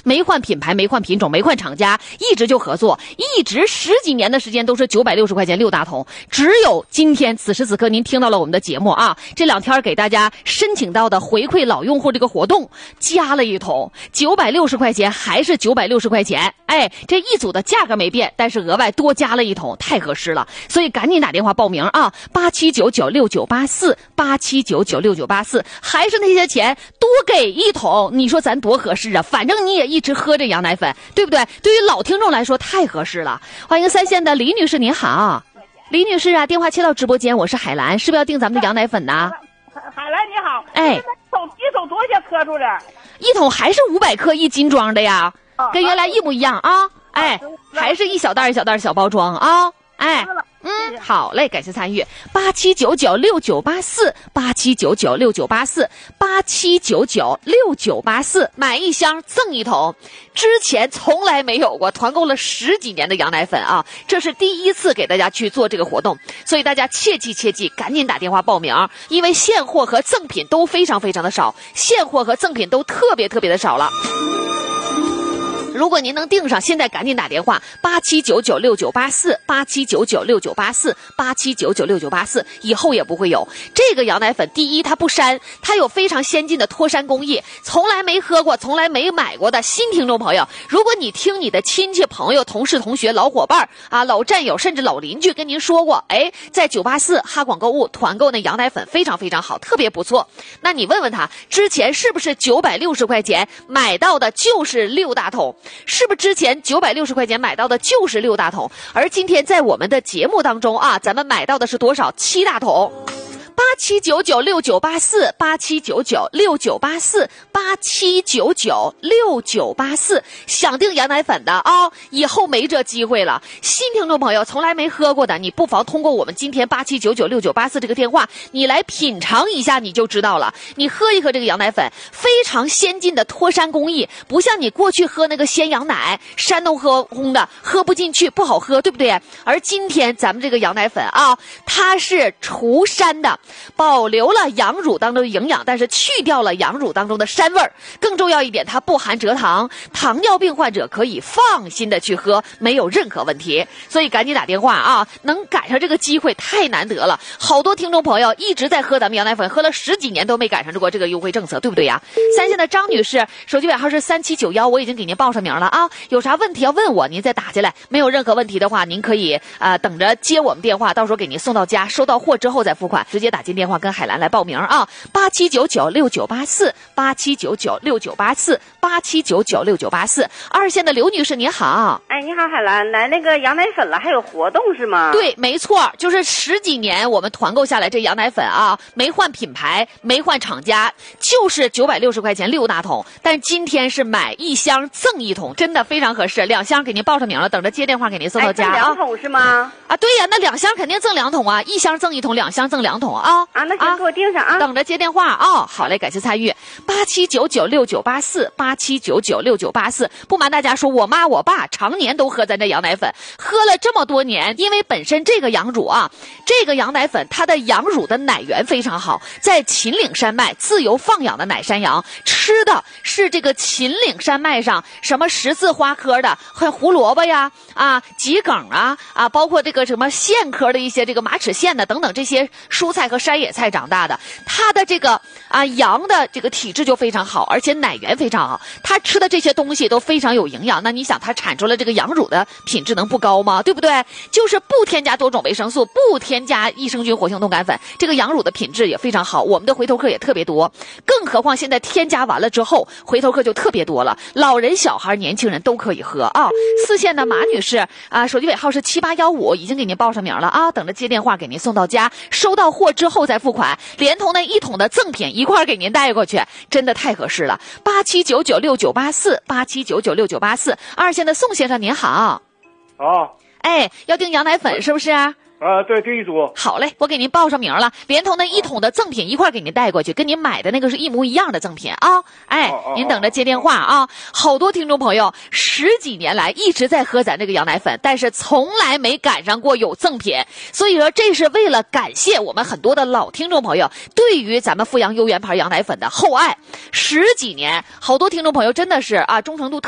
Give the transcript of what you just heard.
没换品牌，没换品种，没换厂家，一直就合作，一直10几年的时间都是960块钱6大桶。只有今天此时此刻您听到了我们的节目啊，这2天给大家申请到的回馈老用户这个活动加了1桶，960块钱还是960块钱，哎，这一组的价格没变，但是额外多加了1桶，太合适了，所以赶紧打电话报名啊，87996984，87996984，还是那些钱多给1桶，你说咱多合适啊？反正你也一直喝这羊奶粉，对不对？对于老听众来说太合适了。欢迎3线的李女士，您好。李女士啊，电话切到直播间，我是海兰，是不是要订咱们的羊奶粉呢？ 海兰你好， 哎， 一桶多少克数的 ？1桶还是500克1斤装的呀，跟原来一模一样啊，哎，还是一小袋一小袋小包装啊，哎。好嘞，感谢参与，87996984，87996984，87996984，买1箱赠1桶，之前从来没有过，团购了10几年的羊奶粉啊，这是第一次给大家去做这个活动，所以大家切记，赶紧打电话报名，因为现货和赠品都非常的少，现货和赠品都特别的少了。如果您能订上，现在赶紧打电话87996984，87996984，87996984，以后也不会有。这个羊奶粉，第一它不膻，它有非常先进的脱膻工艺，从来没喝过，从来没买过的新听众朋友，如果你听你的亲戚朋友、同事同学、老伙伴啊、老战友，甚至老邻居跟您说过，哎，在984哈广购物团购那羊奶粉非常好，特别不错，那你问问他之前是不是960块钱买到的就是6大桶，是不是之前960块钱买到的就是6大桶？而今天在我们的节目当中啊，咱们买到的是多少？7大桶。87996984，87996984，87996984，想订羊奶粉的啊，以后没这机会了。新听众朋友从来没喝过的，你不妨通过我们今天87996984这个电话，你来品尝一下，你就知道了。你喝一喝这个羊奶粉，非常先进的脱膻工艺，不像你过去喝那个鲜羊奶，山东烘的，喝不进去，不好喝，对不对？而今天咱们这个羊奶粉啊，它是除膻的。保留了羊乳当中的营养，但是去掉了羊乳当中的膻味儿。更重要一点，它不含蔗糖，糖尿病患者可以放心的去喝，没有任何问题。所以赶紧打电话啊！能赶上这个机会太难得了。好多听众朋友一直在喝咱们羊奶粉，喝了10几年都没赶上过这个优惠政策，对不对呀？3线的张女士，手机尾号是3791，我已经给您报上名了啊。有啥问题要问我，您再打进来。没有任何问题的话，您可以等着接我们电话，到时候给您送到家，收到货之后再付款，直接打进电话跟海兰来报名啊，87996984，87996984，87996984。2线的刘女士您好。 哎，你好海兰，来那个羊奶粉了，还有活动是吗？ 对，没错，就是10几年我们团购下来这羊奶粉啊，没换品牌，没换厂家，就是960块钱6大桶，但今天是买1箱赠1桶，真的非常合适，2箱给您报上名了，等着接电话给您送到家啊。 2桶是吗？ 啊，对呀，那2箱肯定赠2桶啊，1箱赠1桶，2箱赠2桶啊。 那行，给我订上啊， 等着接电话啊。好嘞，感谢参与，87996984，87996984。不瞒大家说，我妈我爸常年都喝咱这羊奶粉，喝了这么多年，因为本身这个羊乳啊，这个羊奶粉它的羊乳的奶源非常好，在秦岭山脉自由放养的奶山羊，吃的是这个秦岭山脉上什么十字花科的，和胡萝卜呀、桔梗包括这个什么苋科的一些这个马齿苋的等等这些蔬菜和山野菜长大的，它的这个羊的这个体质就非常好，而且奶源非常好，它吃的这些东西都非常有营养。那你想它产出了这个羊乳的品质能不高吗？对不对？就是不添加多种维生素，不添加益生菌活性冻干粉，这个羊乳的品质也非常好，我们的回头客也特别多，更何况现在添加完了之后回头客就特别多了，老人小孩年轻人都可以喝啊。4线的马女士手机尾号是7815，已经给您报上名了啊，等着接电话给您送到家，收到货之后再付款，连同那1桶的赠品一块给您带过去，真的太合适了。87996984，87996984。2线的宋先生您好。哎，要订羊奶粉是不是？ 对，订1组。 好嘞，我给您报上名了，连同那1桶的赠品一块给您带过去，跟您买的那个是一模一样的赠品啊。您等着接电话啊。好多听众朋友10几年来一直在喝咱这个羊奶粉，但是从来没赶上过有赠品，所以说这是为了感谢我们很多的老听众朋友对于咱们阜阳优源牌羊奶粉的厚爱。10几年，好多听众朋友真的是忠诚度特